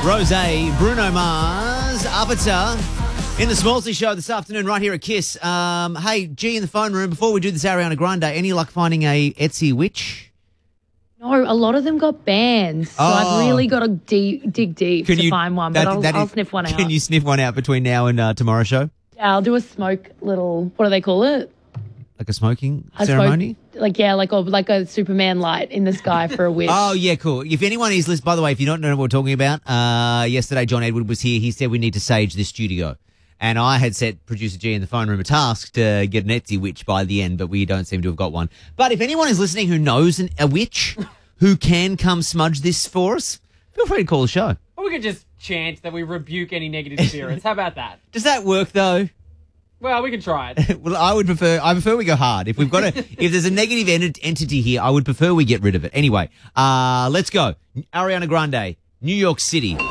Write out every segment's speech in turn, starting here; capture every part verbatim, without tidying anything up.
Rosé, Bruno Mars, Arbiter in the Smallsy Show this afternoon right here at Kiss. Um, hey, G in the phone room, before we do this Ariana Grande, any luck finding a Etsy witch? No, a lot of them got banned, so Oh. I've really got to deep, dig deep Can to you- find one, but that- I'll, that I'll is- sniff one out. Can you sniff one out between now and uh, tomorrow's show? I'll do a smoke little, what do they call it? Like a smoking A ceremony? Smoke, like, yeah, like a, like a Superman light in the sky for a witch. Oh, yeah, cool. If anyone is listening, by the way, if you don't know what we're talking about, uh, yesterday John Edward was here. He said we need to sage this studio. And I had set producer G in the phone room a task to get an Etsy witch by the end, but we don't seem to have got one. But if anyone is listening who knows an, a witch who can come smudge this for us, feel free to call the show. Or we could just chant that we rebuke any negative spirits. How about that? Does that work, though? Well, we can try it. Well, I would prefer. I prefer we go hard. If we've got a, if there's a negative ent- entity here, I would prefer we get rid of it. Anyway, uh, let's go. Ariana Grande, New York City. Hey,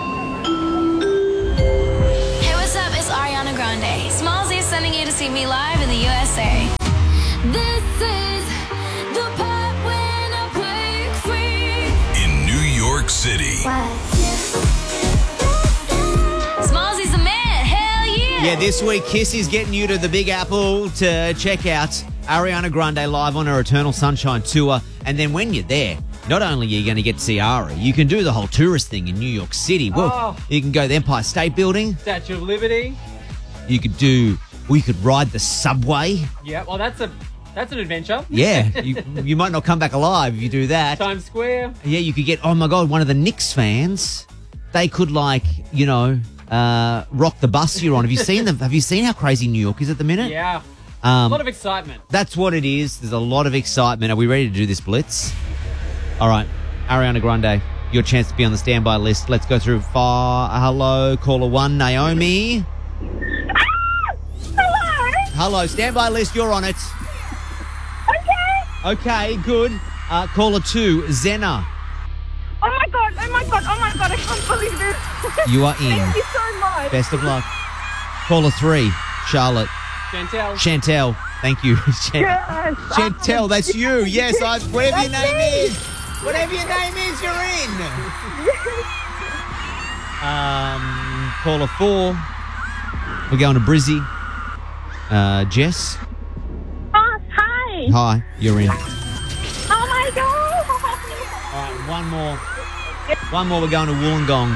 what's up? It's Ariana Grande. Smallsy is sending you to see me live in the U S A. This is the part when I break free. In New York City. Smallsy's the man. Hell yeah. Yeah, this week Kiss is getting you to the Big Apple to check out Ariana Grande live on her Eternal Sunshine tour. And then when you're there, not only are you going to get to see Ari, you can do the whole tourist thing in New York City. Well, Oh. you can go to the Empire State Building. Statue of Liberty. You could do, well, you could ride the subway. Yeah, well, that's a that's an adventure. Yeah, you, you might not come back alive if you do that. Times Square. Yeah, you could get, oh my God, one of the Knicks fans. They could, like, you know, uh, rock the bus you're on. Have you seen them? Have you seen how crazy New York is at the minute? Yeah. Um, A lot of excitement. That's what it is. There's a lot of excitement. Are we ready to do this blitz? All right, Ariana Grande, your chance to be on the standby list. Let's go through far. Hello, caller one, Naomi. Hello. Hello, standby list. You're on it. Okay. Okay, good. Uh, caller two, Zena. Oh my god. Oh my god. Oh my god. I can't believe this. You are in. Thank you so much. Best of luck. Caller three, Charlotte. Chantel. Chantel. Thank you. Chan- Yes. Chantel, that's you. Yes, I, whatever your That's name me. is. Whatever your name is, you're in. Um, caller four. We're going to Brizzy. Uh, Jess. Oh, hi. Hi, you're in. Oh my god. All right, one more. One more, we're going to Wollongong.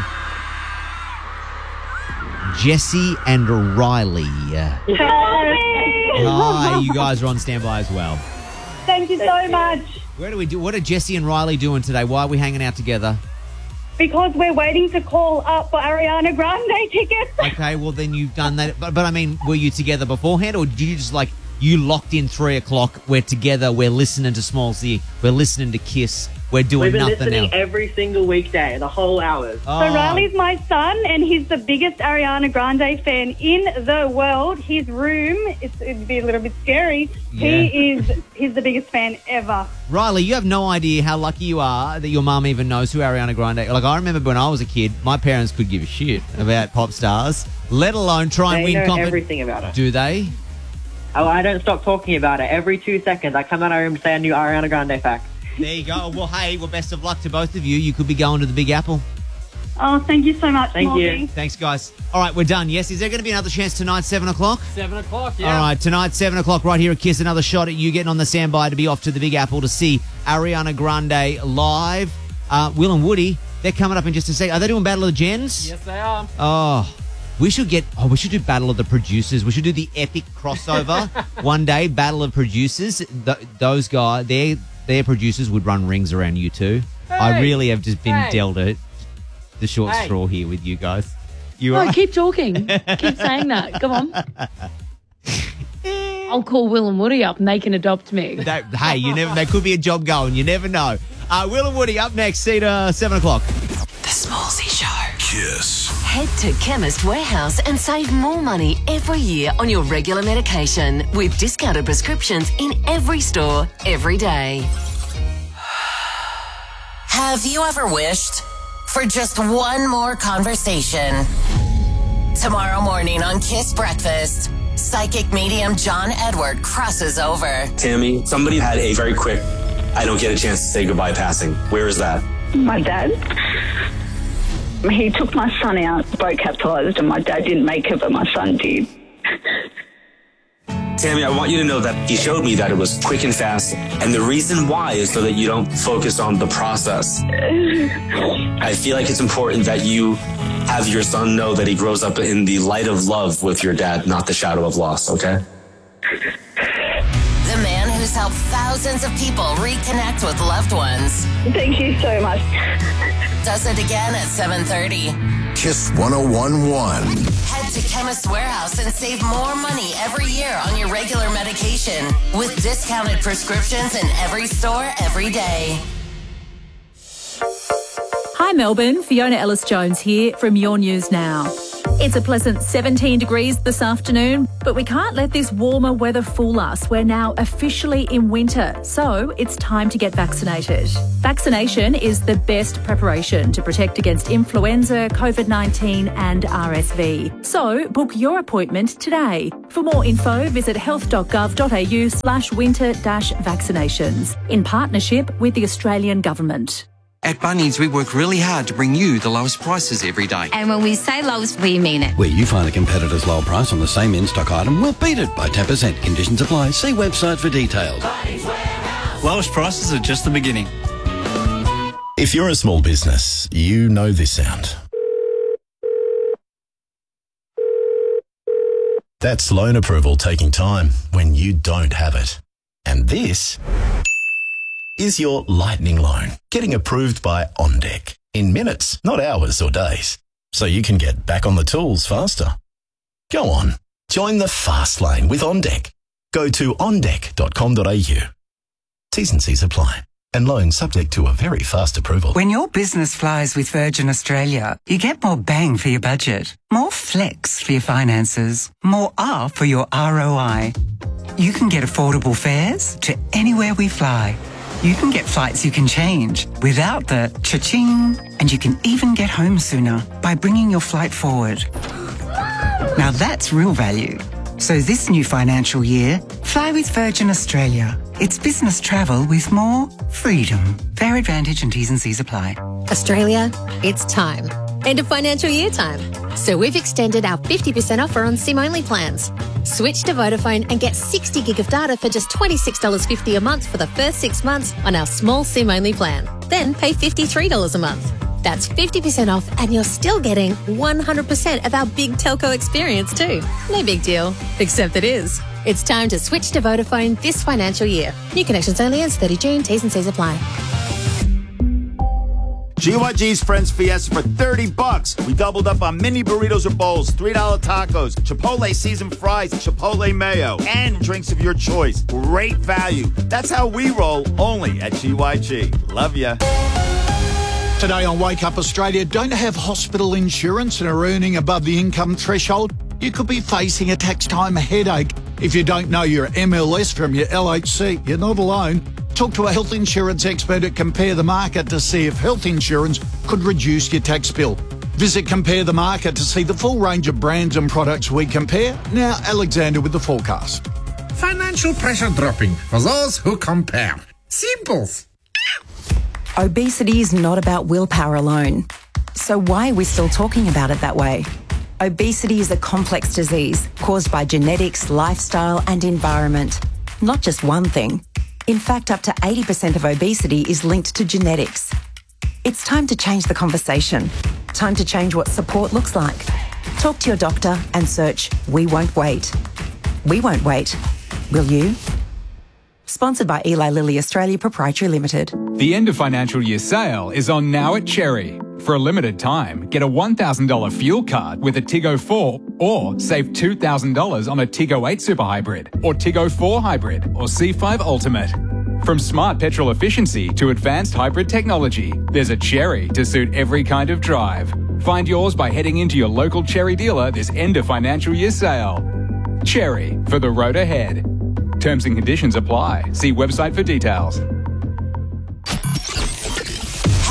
Jesse and Riley. Help me. Hi, you guys are on standby as well. Thank you so much. Where do we do? What are Jesse and Riley doing today? Why are we hanging out together? Because we're waiting to call up for Ariana Grande tickets. Okay, well then you've done that. But, but I mean, were you together beforehand, or did you just like you locked in three o'clock? We're together. We're listening to Smallsy. We're listening to Kiss. We're doing We've been nothing listening else. every single weekday, the whole hours. Oh, So Riley's my son, and he's the biggest Ariana Grande fan in the world. His room, it's, it'd be a little bit scary. Yeah. He is, he's the biggest fan ever. Riley, you have no idea how lucky you are that your mum even knows who Ariana Grande. Like I remember when I was a kid, my parents could give a shit about pop stars, let alone try and They win know compet- everything about it. Do they? Oh, I don't stop talking about it. Every two seconds, I come out of my room to say a new Ariana Grande fact. There you go. Well, hey, well, best of luck to both of you. You could be going to the Big Apple. Oh, thank you so much, Thank you. Smallsy. Thanks, guys. All right, we're done. Yes, is there going to be another chance tonight, seven o'clock? Seven o'clock, yeah. All right, tonight, seven o'clock, right here at Kiss. Another shot at you getting on the standby to be off to the Big Apple to see Ariana Grande live. Uh, Will and Woody, they're coming up in just a sec. Are they doing Battle of the Gens? Yes, they are. Oh, we should get. Oh, we should do Battle of the Producers. We should do the epic crossover one day. Battle of Producers. Th- those guys, their their producers would run rings around you two. I Hey. really have just been Hey. dealt a, the short Hey. straw here with you guys. You No, are. keep talking. Keep saying that. Come on. I'll call Will and Woody up and they can adopt me. That, hey, you never. There could be a job going. You never know. Uh, Will and Woody up next. See you at uh, seven o'clock. The Smallsy Show. Kiss. Head to Chemist Warehouse and save more money every year on your regular medication with discounted prescriptions in every store, every day. Have you ever wished for just one more conversation? Tomorrow morning on Kiss Breakfast, psychic medium John Edward crosses over. Tammy, somebody had a very quick, I don't get a chance to say goodbye passing. Where is that? My dad. He took my son out, boat capsized, and my dad didn't make it, but my son did. Tammy, I want you to know that he showed me that it was quick and fast. And the reason why is so that you don't focus on the process. I feel like it's important that you have your son know that he grows up in the light of love with your dad, not the shadow of loss, okay? The man who's helped thousands of people reconnect with loved ones. Thank you so much. Does it again at seven thirty. Kiss one oh one point one. Head to Chemist Warehouse and save more money every year on your regular medication with discounted prescriptions in every store every day. Hi Melbourne, Fiona Ellis-Jones here from Your News Now. It's a pleasant seventeen degrees this afternoon, but we can't let this warmer weather fool us. We're now officially in winter, so it's time to get vaccinated. Vaccination is the best preparation to protect against influenza, COVID nineteen and R S V. So book your appointment today. For more info, visit health.gov.au slash winter dash vaccinations in partnership with the Australian Government. At Bunnings, we work really hard to bring you the lowest prices every day. And when we say lowest, we mean it. Where you find a competitor's low price on the same in-stock item, we'll beat it by ten percent. Conditions apply. See website for details. Lowest prices are just the beginning. If you're a small business, you know this sound. That's loan approval taking time when you don't have it. And this is your lightning loan getting approved by OnDeck in minutes, not hours or days, so you can get back on the tools faster. Go on, join the fast lane with OnDeck. Go to on deck dot com dot a u. T's and C's apply, and loans subject to a very fast approval. When your business flies with Virgin Australia, you get more bang for your budget, more flex for your finances, more R for your R O I. You can get affordable fares to anywhere we fly. You can get flights you can change without the cha-ching, and you can even get home sooner by bringing your flight forward. Now that's real value. So this new financial year, fly with Virgin Australia. It's business travel with more freedom. Fare advantage and T's and C's apply. Australia, it's time. End of financial year time. So we've extended our fifty percent offer on SIM-only plans. Switch to Vodafone and get sixty gig of data for just twenty-six dollars fifty a month for the first six months on our small SIM-only plan. Then pay fifty-three dollars a month. That's fifty percent off and you're still getting one hundred percent of our big telco experience too. No big deal, except it is. It's time to switch to Vodafone this financial year. New connections only ends thirtieth of June. T's and C's apply. G Y G's Friends Fiesta for thirty bucks. We doubled up on mini burritos or bowls, three dollar tacos, Chipotle seasoned fries, Chipotle mayo, and drinks of your choice. Great value. That's how we roll, only at G Y G. Love ya. Today on Wake Up Australia, don't have hospital insurance and are earning above the income threshold? You could be facing a tax time headache. If you don't know your M L S from your L H C, you're not alone. Talk to a health insurance expert at Compare the Market to see if health insurance could reduce your tax bill. Visit Compare the Market to see the full range of brands and products we compare. Now, Alexander with the forecast. Financial pressure dropping for those who compare. Simples. Obesity is not about willpower alone. So why are we still talking about it that way? Obesity is a complex disease caused by genetics, lifestyle and environment. Not just one thing. In fact, up to eighty percent of obesity is linked to genetics. It's time to change the conversation. Time to change what support looks like. Talk to your doctor and search We Won't Wait. We won't wait. Will you? Sponsored by Eli Lilly Australia Proprietary Limited. The end of financial year sale is on now at Cherry. For a limited time, get a one thousand dollars fuel card with a Tiggo four or save two thousand dollars on a Tiggo eight Super Hybrid or Tiggo four Hybrid or C five Ultimate. From smart petrol efficiency to advanced hybrid technology, there's a Cherry to suit every kind of drive. Find yours by heading into your local Cherry dealer this end of financial year sale. Cherry, for the road ahead. Terms and conditions apply. See website for details. Head to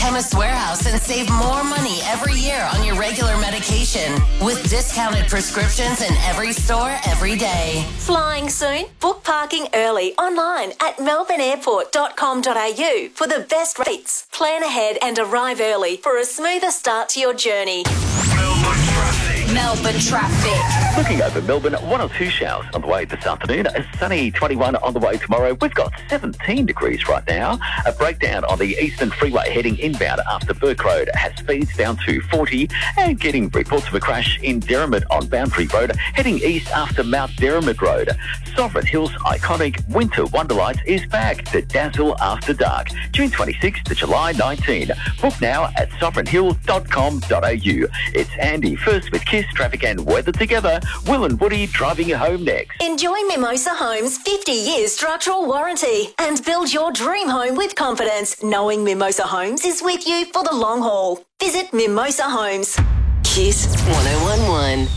Chemist Warehouse and save more money every year on your regular medication with discounted prescriptions in every store every day. Flying soon? Book parking early online at melbourne airport dot com dot a u for the best rates. Plan ahead and arrive early for a smoother start to your journey. Melbourne traffic. Looking over Melbourne, one or two showers on the way this afternoon. A sunny twenty-one on the way tomorrow. We've got seventeen degrees right now. A breakdown on the Eastern Freeway heading inbound after Burke Road has speeds down to forty, and getting reports of a crash in Derrimut on Boundary Road heading east after Mount Derrimut Road. Sovereign Hills' iconic Winter Wonderlights is back to dazzle after dark. June twenty-sixth to July nineteenth. Book now at sovereign hill dot com dot a u. It's Andy first with Kiss Traffic and Weather together. Will and Woody driving you home next. Enjoy Mimosa Homes' fifty years structural warranty and build your dream home with confidence, knowing Mimosa Homes is with you for the long haul. Visit Mimosa Homes. Kiss one oh one one.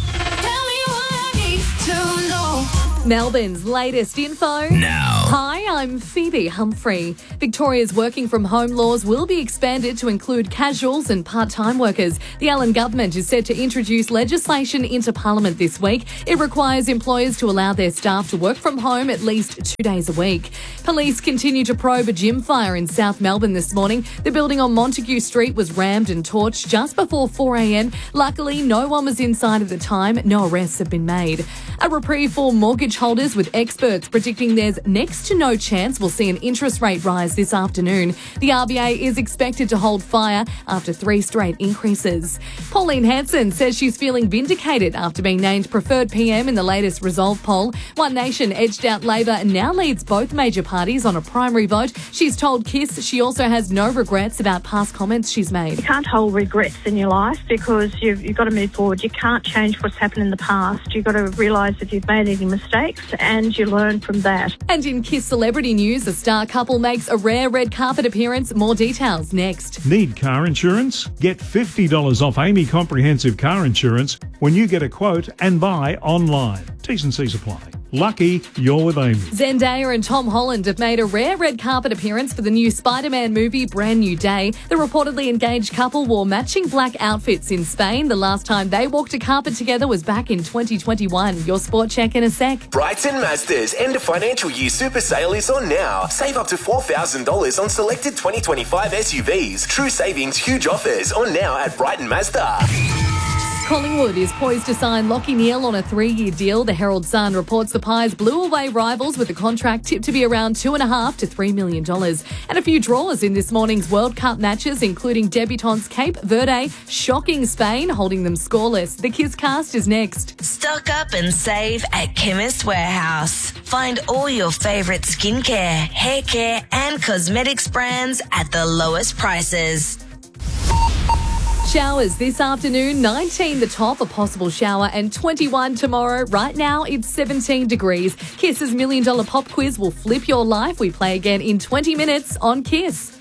Melbourne's latest info now. Hi, I'm Phoebe Humphrey. Victoria's working from home laws will be expanded to include casuals and part-time workers. The Allen government is set to introduce legislation into Parliament this week. It requires employers to allow their staff to work from home at least two days a week. Police continue to probe a gym fire in South Melbourne this morning. The building on Montague Street was rammed and torched just before four a m. Luckily, no one was inside at the time. No arrests have been made. A reprieve for mortgage holders, with experts predicting there's next to no chance we'll see an interest rate rise this afternoon. The R B A is expected to hold fire after three straight increases. Pauline Hanson says she's feeling vindicated after being named preferred P M in the latest Resolve poll. One Nation edged out Labor and now leads both major parties on a primary vote. She's told Kiss she also has no regrets about past comments she's made. You can't hold regrets in your life because you've, you've got to move forward. You can't change what's happened in the past. You've got to realise if you've made any mistakes and you learn from that. And in Kiss celebrity news, a star couple makes a rare red carpet appearance. More details next. Need car insurance? Get fifty dollars off Amy Comprehensive Car Insurance when you get a quote and buy online. T's and C's apply. Lucky you're with Amy. Zendaya and Tom Holland have made a rare red carpet appearance for the new Spider-Man movie, Brand New Day. The reportedly engaged couple wore matching black outfits in Spain. The last time they walked a carpet together was back in twenty twenty-one. Your sport check in a sec. Brighton Mazda's end of financial year super sale is on now. Save up to four thousand dollars on selected twenty twenty-five S U Vs. True savings, huge offers on now at Brighton Mazda. Collingwood is poised to sign Lachie Neale on a three-year deal. The Herald Sun reports the Pies blew away rivals with a contract tipped to be around two and a half to three million dollars. And a few draws in this morning's World Cup matches, including debutants Cape Verde shocking Spain, holding them scoreless. The Kiss Cast is next. Stock up and save at Chemist Warehouse. Find all your favourite skincare, hair care and cosmetics brands at the lowest prices. Showers this afternoon, nineteen the top, a possible shower, and twenty-one tomorrow. Right now, it's seventeen degrees. Kiss's Million Dollar Pop Quiz will flip your life. We play again in twenty minutes on Kiss.